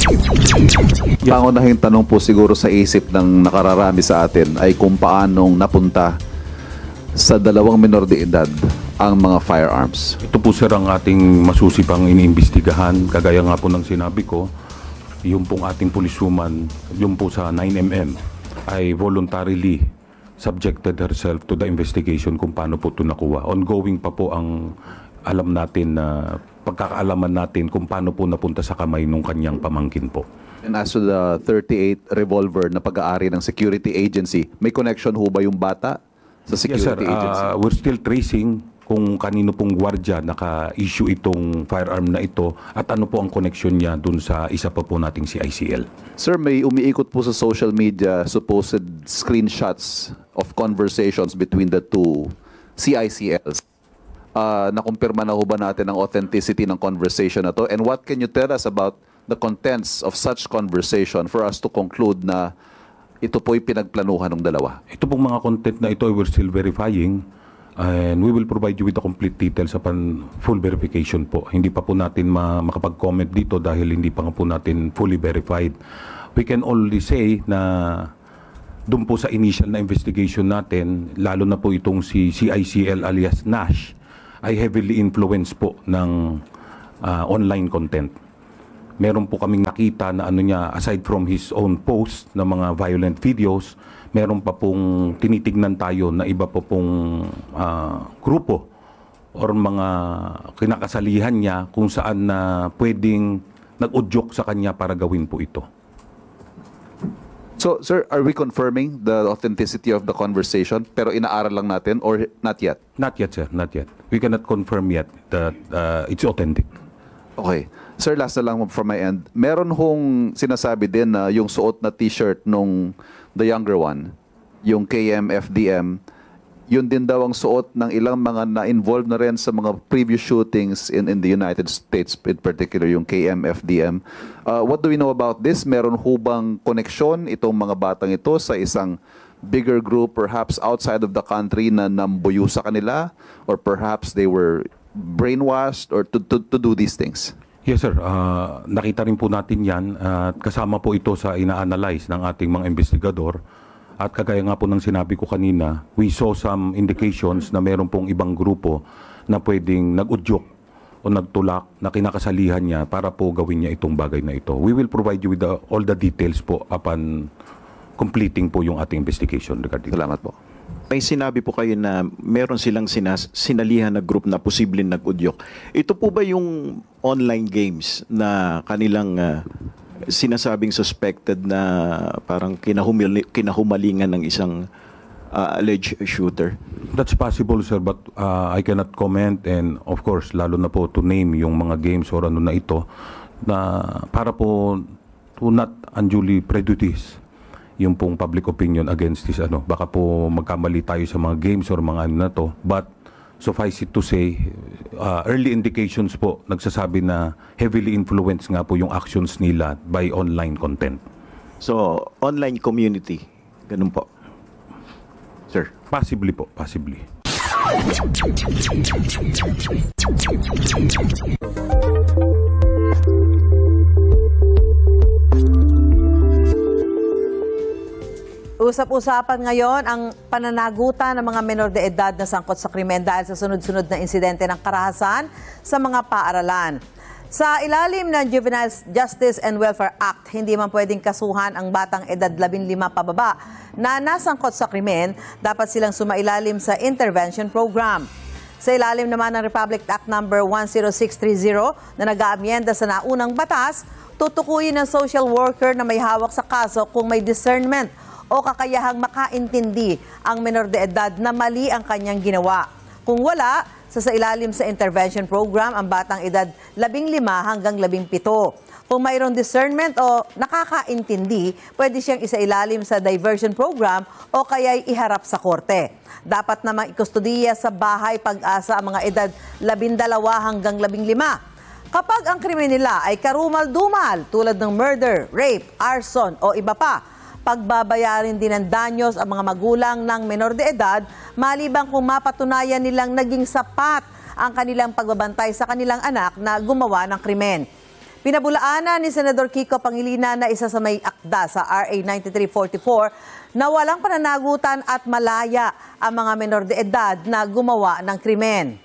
Pangunahing tanong po siguro sa isip ng nakararami sa atin ay kung paanong napunta sa dalawang menor de edad ang mga firearms. Ito po sir ang ating masusipang iniimbestigahan. Kagaya nga po ng sinabi ko, yung pong ating pulisuman, yung po sa 9mm, ay voluntarily subjected herself to the investigation kung paano po ito nakuha. Ongoing pa po ang alam natin na pagkakaalaman natin kung paano po napunta sa kamay ng kanyang pamangkin po. And as to the 38 revolver na pag-aari ng security agency, may connection ho ba yung bata sa Yes sir, security agency? we're still tracing kung kanino pong gwardiya naka-issue itong firearm na ito at ano po ang connection niya dun sa isa pa po nating si ICL. Sir, may umiikot po sa social media supposed screenshots of conversations between the two CICLs. Nakumpirma na ho ba natin ang authenticity ng conversation na to? And what can you tell us about the contents of such conversation for us to conclude na ito po'y pinagplanuhan ng dalawa? Ito pong mga content na ito we're still verifying and we will provide you with the complete details upon full verification po. Hindi pa po natin makapag-comment dito dahil hindi pa nga po natin fully verified. We can only say na doon po sa initial na investigation natin, lalo na po itong si CICL alias Nash, ay heavily influenced po ng online content. Meron po kaming nakita na ano niya, aside from his own post na mga violent videos, meron pa pong tinitignan tayo na iba pa pong grupo or mga kinakasalihan niya kung saan na pwedeng nag-udyok sa kanya para gawin po ito. So, sir, are we confirming the authenticity of the conversation pero inaaral lang natin or not yet? Not yet, sir. Not yet. We cannot confirm yet that it's authentic. Okay. Sir, last na lang from my end. Meron hong sinasabi din na yung suot na t-shirt nung the younger one, yung KM-FDM, yun din daw ang suot ng ilang mga na-involved na rin sa mga previous shootings in the United States, in particular yung KM-FDM. What do we know about this? Meron hubang koneksyon itong mga batang ito sa isang bigger group, perhaps outside of the country na nambuyo sa kanila? Or perhaps they were brainwashed or to do these things? Yes, sir. Nakita rin po natin yan at kasama po ito sa ina-analyze ng ating mga investigador. At kagaya nga po ng sinabi ko kanina, we saw some indications na meron pong ibang grupo na pwedeng nag-udyok o nagtulak na kinakasalihan niya para po gawin niya itong bagay na ito. We will provide you with all the details po upon completing po yung ating investigation regarding. Salamat po. May sinabi po kayo na meron silang sinalihan na group na posibleng nag-udyok. Ito po ba yung online games na kanilang sinasabing suspected na parang kinahumalingan ng isang alleged shooter? That's possible, sir, but I cannot comment and of course, lalo na po to name yung mga games or ano na ito na para po to not unduly prejudice yung pong public opinion against this ano. Baka po magkamali tayo sa mga games or mga ano na to. But suffice it to say, early indications po nagsasabi na heavily influenced nga po yung actions nila by online content. So, online community, ganun po. Sir. Possibly po, possibly. Usap-usapan ngayon ang pananagutan ng mga menor de edad na sangkot sa krimen dahil sa sunod-sunod na insidente ng karahasan sa mga paaralan. Sa ilalim ng Juvenile Justice and Welfare Act, hindi man pwedeng kasuhan ang batang edad 15 pababa na nasangkot sa krimen, dapat silang sumailalim sa intervention program. Sa ilalim naman ng Republic Act No. 10630 na nag-aamyenda sa naunang batas, tutukuyin ng social worker na may hawak sa kaso kung may discernment o kakayahang makaintindi ang menor de edad na mali ang kanyang ginawa. Kung wala, sa ilalim sa intervention program ang batang edad 15 hanggang 17. Kung mayroong discernment o nakakaintindi, pwede siyang isailalim sa diversion program o kaya'y iharap sa korte. Dapat namang ikustudiya sa bahay pag-asa ang mga edad 12 hanggang 15. Kapag ang krimen nila ay karumal-dumal tulad ng murder, rape, arson o iba pa, pagbabayarin din ng danyos ang mga magulang ng menor de edad maliban kung mapatunayan nilang naging sapat ang kanilang pagbabantay sa kanilang anak na gumawa ng krimen. Pinabulaanan ni Senador Kiko Pangilinan na isa sa may akda sa RA 9344 na walang pananagutan at malaya ang mga menor de edad na gumawa ng krimen.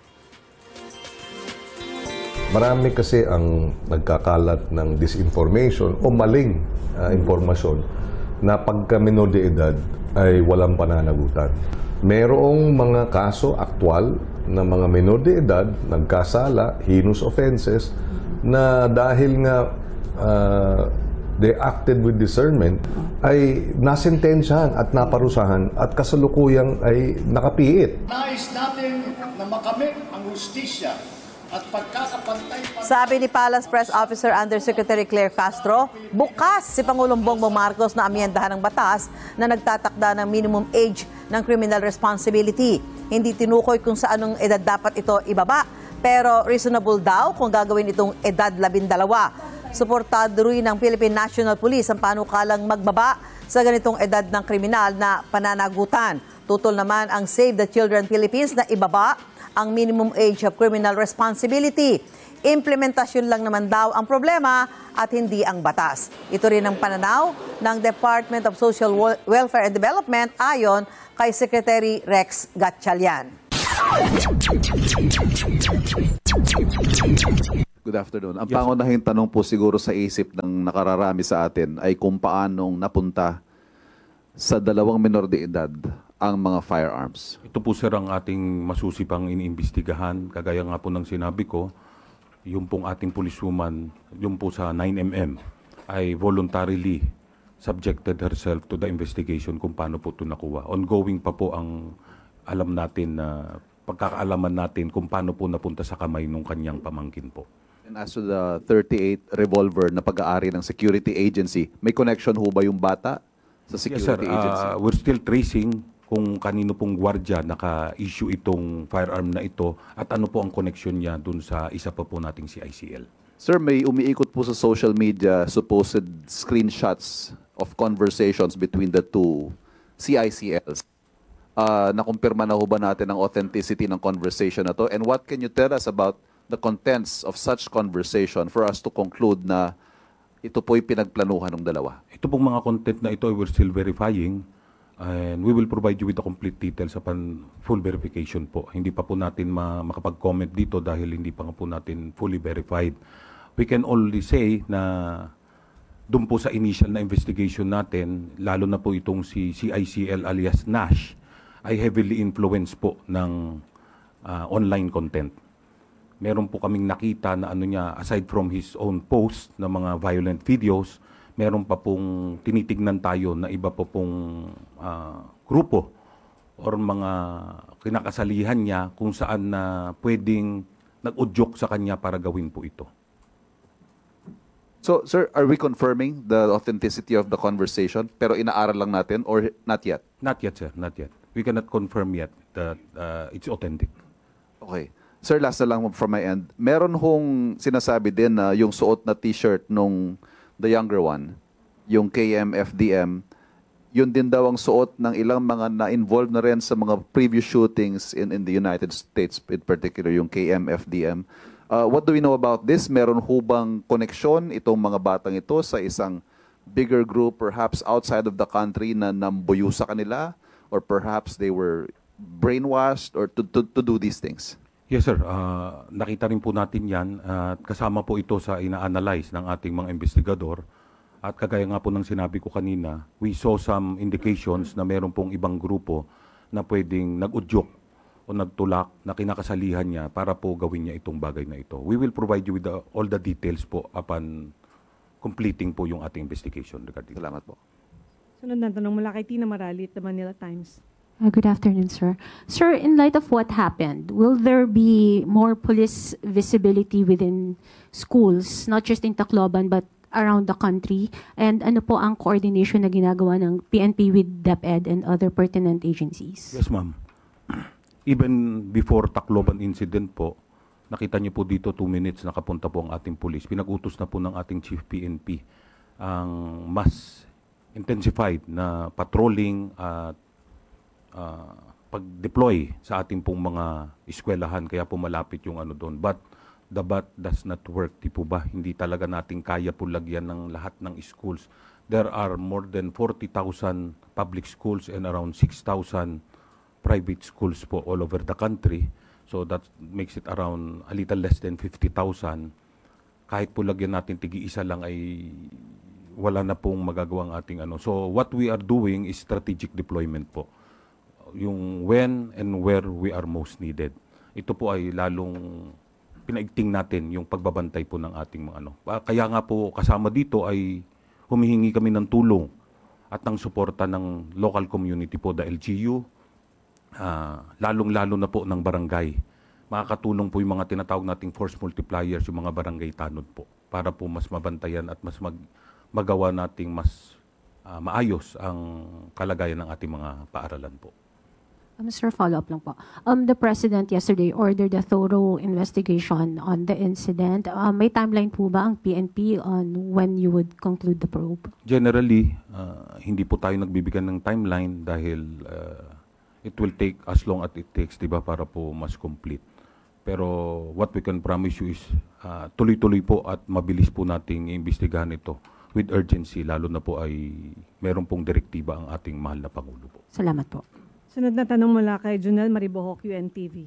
Marami kasi ang nagkakalat ng disinformation o maling impormasyon na pagka menor de edad ay walang pananagutan. Merong mga kaso aktwal na mga menor de edad nagkasala, heinous offenses, na dahil nga they acted with discernment ay nasentensyahan at naparusahan at kasalukuyang ay nakapiit. Nais natin na makamit ang hustisya at pagkakapantay. Sabi ni Palace Press Officer Undersecretary Claire Castro, bukas si Pangulong Bongbong Marcos na amyendahan ng batas na nagtatakda ng minimum age ng criminal responsibility. Hindi tinukoy kung sa anong edad dapat ito ibaba, pero reasonable daw kung gagawin itong edad 12. Suportado rin ng Philippine National Police ang panukalang magbaba sa ganitong edad ng kriminal na pananagutan. Tutol naman ang Save the Children Philippines na ibaba ang minimum age of criminal responsibility. Implementasyon lang naman daw ang problema at hindi ang batas. Ito rin ang pananaw ng Department of Social Welfare and Development ayon kay Secretary Rex Gatchalian. Good afternoon. Ang pangunahing tanong po siguro sa isip ng nakararami sa atin ay kung paanong napunta sa 2 menor de edad ang mga firearms. Ito po sir ang ating masusipang iniimbestigahan. Kagaya nga po ng sinabi ko, yung pong ating policewoman, yung po sa 9mm, ay voluntarily subjected herself to the investigation kung paano po ito nakuha. Ongoing pa po ang alam natin na pagkakaalaman natin kung paano po napunta sa kamay ng kanyang pamangkin po. And as to the 38 revolver na pag-aari ng security agency, may connection ho ba yung bata sa security agency? We're still tracing kung kanino pong gwardiya naka-issue itong firearm na ito at ano po ang connection niya dun sa isa pa po nating CICL. Sir, may umiikot po sa social media supposed screenshots of conversations between the two CICLs. Nakumpirma na ho ba natin ang authenticity ng conversation na to? And what can you tell us about the contents of such conversation for us to conclude na ito po'y pinagplanuhan ng dalawa? Ito pong mga content na ito we're still verifying and we will provide you with the complete details upon full verification po. Hindi pa po natin makapag-comment dito dahil hindi pa nga po natin fully verified. We can only say na doon po sa initial na investigation natin, lalo na po itong si CICL alias Nash, ay heavily influenced po ng online content. Meron po kaming nakita na ano niya, aside from his own post na mga violent videos, meron pa pong tinitignan tayo na iba po pong grupo or mga kinakasalihan niya kung saan na pwedeng nag-udyok sa kanya para gawin po ito. So, sir, are we confirming the authenticity of the conversation pero inaaral lang natin or not yet? Not yet, sir. Not yet. We cannot confirm yet that it's authentic. Okay. Sir, last na lang from my end. Meron hong sinasabi din na yung suot na t-shirt nung the younger one, yung KM-FDM, yun din daw ang suot ng ilang mga na-involved na rin sa mga previous shootings in the United States, in particular yung KM-FDM. What do we know about this? Meron hubang koneksyon itong mga batang ito sa isang bigger group, perhaps outside of the country na nambuyo sa kanila? Or perhaps they were brainwashed or to do these things? Yes, sir. Nakita rin po natin yan. Kasama po ito sa ina-analyze ng ating mga investigador. At kagaya nga po ng sinabi ko kanina, we saw some indications na meron pong ibang grupo na pwedeng nag-udyok o nagtulak na kinakasalihan niya para po gawin niya itong bagay na ito. We will provide you with all the details po upon completing po yung ating investigation regarding. Salamat po. Sunod na tanong mula kay Tina Maralit, The Manila Times. Good afternoon, sir. Sir, in light of what happened, will there be more police visibility within schools, not just in Tacloban, but around the country? And ano po ang coordination na ginagawa ng PNP with DepEd and other pertinent agencies? Yes, ma'am. Even before Tacloban incident po, nakita niyo po dito 2 minutes nakapunta po ang ating police. Pinag-utos na po ng ating Chief PNP ang mas intensified na patrolling at pag-deploy sa ating pong mga eskwelahan, kaya po malapit yung ano doon. But the but does not work. Di po ba? Hindi talaga natin kaya po lagyan ng lahat ng schools. There are more than 40,000 public schools and around 6,000 private schools po all over the country. So that makes it around a little less than 50,000. Kahit po lagyan natin tigi-isa lang ay wala na pong magagawang ating ano. So what we are doing is strategic deployment po. Yung when and where we are most needed. Ito po ay lalong pinaigting natin yung pagbabantay po ng ating mga ano. Kaya nga po kasama dito ay humihingi kami ng tulong at ng suporta ng local community po, the LGU, lalong-lalo na po ng barangay. Makakatulong po yung mga tinatawag nating force multipliers, yung mga barangay tanod po, para po mas mabantayan at mas magawa nating mas maayos ang kalagayan ng ating mga paaralan po. Mr. Follow-up lang po. The President yesterday ordered a thorough investigation on the incident. May timeline po ba ang PNP on when you would conclude the probe? Generally, hindi po tayo nagbibigyan ng timeline dahil it will take as long as it takes, di ba, para po mas complete. Pero what we can promise you is tuloy-tuloy po at mabilis po nating iimbestigahan ito with urgency, lalo na po ay meron pong direktiba ang ating mahal na Pangulo po. Salamat po. Sunod na tanong mula kay Junel Maribohok, UNTV.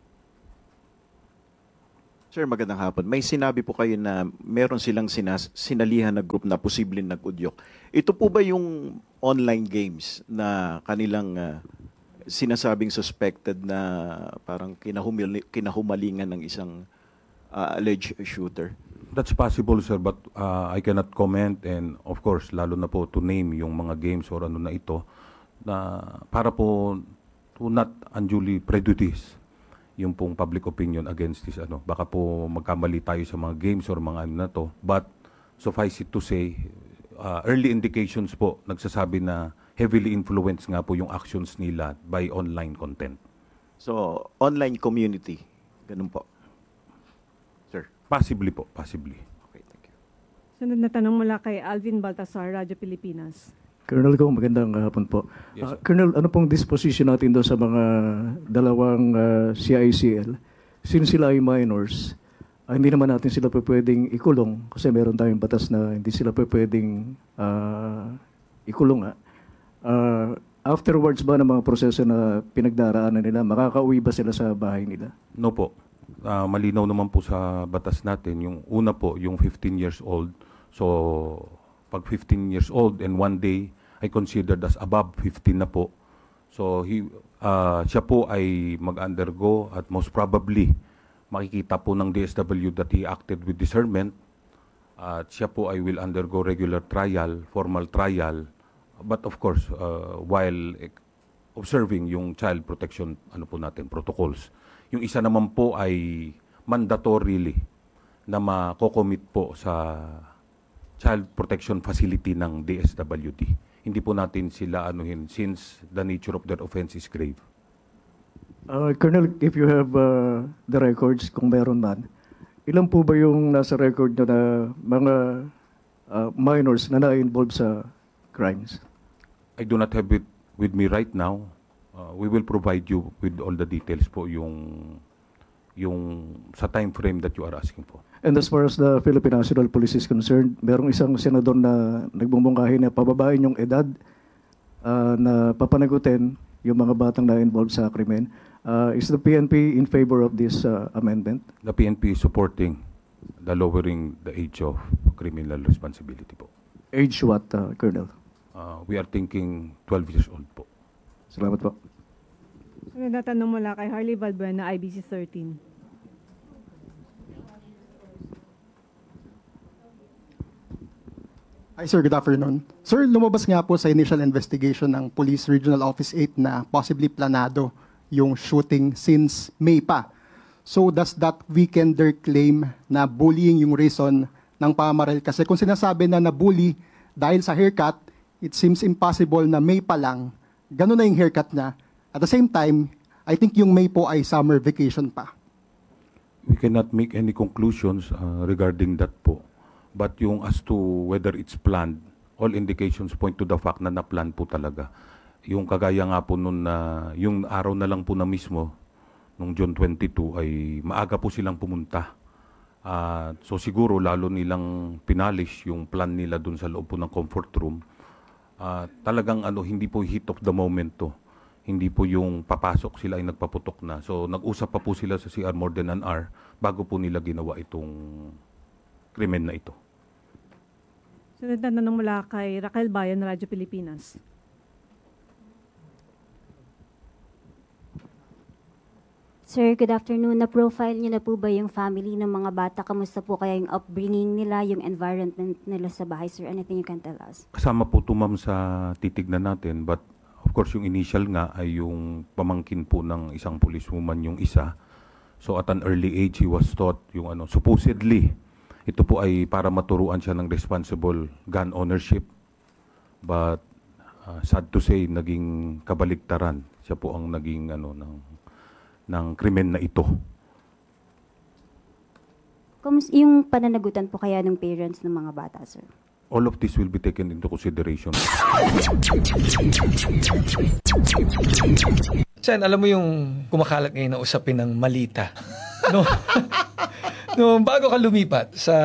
Sir, magandang hapon. May sinabi po kayo na meron silang sinalihan na group na posibleng nag-udyok. Ito po ba yung online games na kanilang sinasabing suspected na parang kinahumalingan ng isang alleged shooter? That's possible, sir, but I cannot comment, and of course, lalo na po to name yung mga games or ano na ito, na para po to not unduly prejudice yung pong public opinion against this ano. Baka po magkamali tayo sa mga games or mga ano na to. But suffice it to say, early indications po nagsasabi na heavily influenced nga po yung actions nila by online content. So, online community, ganun po. Sir. Possibly po, possibly. Okay, thank you. Sunod na tanong mula kay Alvin Baltasar, Radyo Pilipinas. Colonel Go, magandang hapon po. Yes, Colonel, ano pong disposition natin doon sa mga dalawang CICL? Since sila ay minors, hindi naman natin sila pwedeng ikulong kasi meron tayong batas na hindi sila pwedeng ikulong. Afterwards ba ng mga proseso na pinagdaraanan nila, makakauwi ba sila sa bahay nila? No po. Malinaw naman po sa batas natin. Yung una po, yung 15 years old. So, pag 15 years old and one day ay considered as above 15 na po. So siya po ay mag-undergo at most probably makikita po ng DSW that he acted with discernment. At siya po ay will undergo regular trial, formal trial. But of course, while observing yung child protection protocols. Yung isa naman po ay mandatorily na makocommit po sa Child Protection Facility ng DSWD. Hindi po natin sila anuhin since the nature of their offense is grave. Colonel, if you have the records, kung meron man, ilan po ba yung nasa record nyo na mga minors na na-involve sa crimes? I do not have it with me right now. We will provide you with all the details po yung sa time frame that you are asking for. And as far as the Philippine National Police is concerned, merong isang senador na nagbumungkahi na pababain yung edad na papanagutin yung mga batang na-involved sa krimen. Is the PNP in favor of this amendment? The PNP is supporting the lowering the age of criminal responsibility po. Age what, Colonel? We are thinking 12 years old po. Salamat po. Sunod na tanong mula kay Harley Valbuena, IBC 13. Hi sir, good afternoon. Sir, lumabas nga po sa initial investigation ng Police Regional Office 8 na possibly planado yung shooting since May pa. So does that weaken their claim na bullying yung reason ng pamamaril? Kasi kung sinasabi na nabully dahil sa haircut, it seems impossible na May pa lang, ganun na yung haircut niya. At the same time, I think yung May po ay summer vacation pa. We cannot make any conclusions regarding that po. But yung as to whether it's planned, all indications point to the fact na na-plan po talaga. Yung kagaya nga po nun na, yung araw na lang po na mismo, nung June 22, ay maaga po silang pumunta So siguro lalo nilang pinalis yung plan nila dun sa loob po ng comfort room. Talagang hindi po heat of the moment to. Hindi po yung papasok sila ay nagpaputok na. So nag-usap pa po sila sa CR more than an hour bago po nila ginawa itong krimen na ito. Sunod na tanong mula kay Raquel Bayan, Radyo Pilipinas. Sir, good afternoon. Na-profile niyo na po ba yung family ng mga bata? Kamusta po kaya yung upbringing nila, yung environment nila sa bahay? Sir, anything you can tell us? Kasama po ito, ma'am, sa titignan natin. But of course, yung initial nga ay yung pamangkin po ng isang policewoman yung isa. So at an early age, he was taught yung supposedly, ito po ay para maturuan siya ng responsible gun ownership. But sad to say, naging kabaliktaran. Siya po ang naging ng krimen na ito. Yung pananagutan po kaya ng parents ng mga bata, sir? All of this will be taken into consideration. Sen, alam mo yung kumakalat ngayon na usapin ng malita? No, bago ka lumipat sa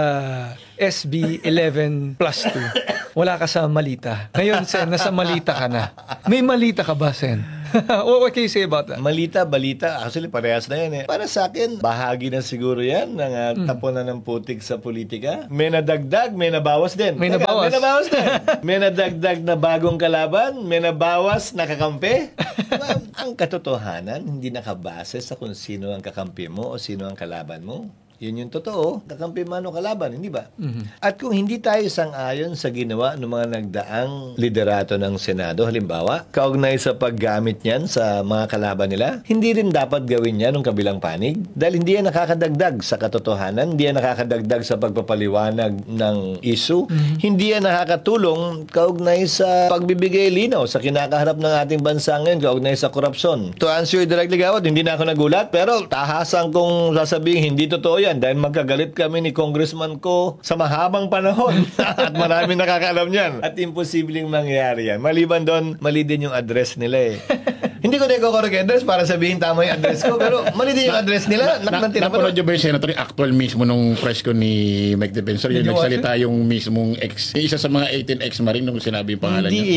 SB 11 plus 2, wala ka sa malita. Ngayon, Sen, nasa malita ka na. May malita ka ba, Sen? What can you say about that? Malita, balita, actually parehas na yan eh. Para sa akin, bahagi na siguro yan ng tapunan ng putik sa politika. May nadagdag, may nabawas din. May nabawas. May nabawas din. May nadagdag na bagong kalaban, may nabawas na kakampi. Ang katotohanan, hindi nakabase sa kung sino ang kakampi mo o sino ang kalaban mo. Yun yung totoo, kakampi man o kalaban, hindi ba? Mm-hmm. At kung hindi tayo sang-ayon sa ginawa ng mga nagdaang liderato ng Senado, halimbawa, kaugnay sa paggamit niyan sa mga kalaban nila, hindi rin dapat gawin yan ng kabilang panig dahil hindi yan nakakadagdag sa katotohanan, hindi yan nakakadagdag sa pagpapaliwanag ng issue, hindi yan nakakatulong kaugnay sa pagbibigay linaw sa kinakaharap ng ating bansa ngayon, kaugnay sa korupsyon. To answer directly, Gawad, hindi na ako nagulat, pero tahasan kong sasabihin, hindi totoo yan. Dahil magkagalit kami ni congressman ko sa mahabang panahon at maraming nakakaalam niyan. At imposibleng mangyari yan. Maliban doon, mali din yung address nila eh. Hindi ko na i-correct address para sabihin tama yung address ko, pero mali din yung address nila. Napanood nyo ba yung senator, yung actual mismo nung press ko ni Mike Defensor, yung nagsalita yung mismong isa sa mga 18 Marine nung sinabi yung pangalan niya?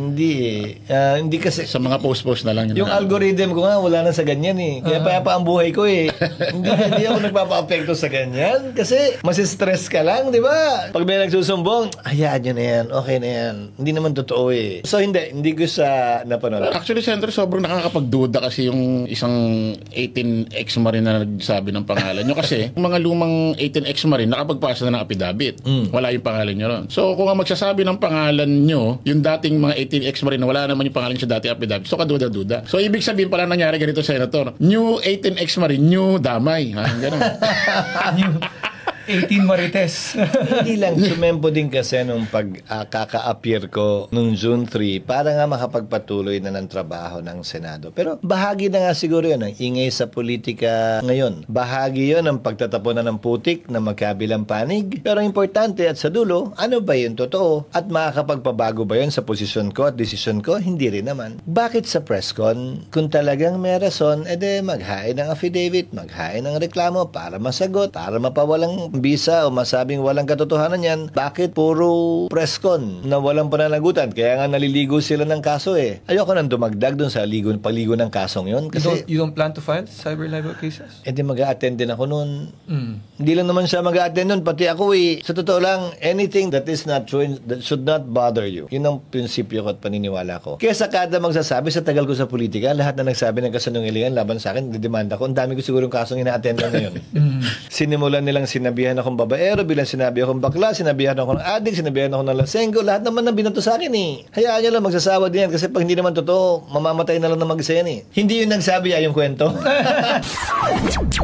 Hindi kasi. Sa mga post-post na lang. Yung algorithm ko nga, wala na sa ganyan eh. Kaya payapa ang buhay ko eh. hindi ako nagpapa-apekto sa ganyan. Kasi masistress ka lang, di ba? Pag may nagsusumbong, hayaan nyo na yan, okay na yan. Hindi naman totoo eh. So hindi ko sa napanood. Actually, Senator, sobrang nakakapagduda kasi yung isang 18 ex-marine na nagsabi ng pangalan nyo. Kasi yung mga lumang 18 ex-marine nakapagpasa na ng affidavit. Wala yung pangalan nyo ron. So kung ang magsasabi ng pangalan nyo, yung dating mga 18 ex-marine, wala naman yung pangalan sa dating affidavit. So kaduda-duda. So ibig sabihin pala nangyari ganito, Senator. New 18 ex-marine, new damay. Ganun. 18 Marites. Hindi lang, sumempo din kasi nung kaka-appear ko nung June 3 para nga makapagpatuloy na ng trabaho ng Senado. Pero bahagi na nga siguro yun ang ingay sa politika ngayon. Bahagi yun ang pagtatapunan ng putik na magkabilang panig. Pero importante at sa dulo, ano ba yun totoo? At makakapagpabago ba yun sa posisyon ko at desisyon ko? Hindi rin naman. Bakit sa presscon? Kung talagang may rason, ede maghain ng affidavit, maghain ng reklamo para masagot, para mapawalang bisa o masabing walang katotohanan yan, bakit puro presscon na walang pananagutan? Kaya nga naliligo sila ng kaso eh. Ayoko nang dumagdag dun sa paligo ng kasong yun. Kasi, you don't plan to file cyber libel cases? Eh di mag-a-attend din ako nun. Hindi lang naman siya mag-a-attend nun, pati ako eh. Sa totoo lang, anything that is not true, that should not bother you. Yun ang prinsipyo ko at paniniwala ko. Kaya sa kada magsasabi, sa tagal ko sa politika, lahat na nagsabi ng kasanungalingan laban sa akin, didemanda ko. Ang dami ko siguro kasong ina-attend na ngayon. Sinimulan nilang sinabihan akong babaero, bilang sinabi akong bakla, sinabihan ako ng adik, sinabihan ako ng lasenggo, lahat naman na binato sa akin eh. Hayaan nyo lang, magsasawa din yan kasi pag hindi naman totoo, mamamatay na lang na mag-isa yan eh. Hindi yung nagsabi ay yung kwento.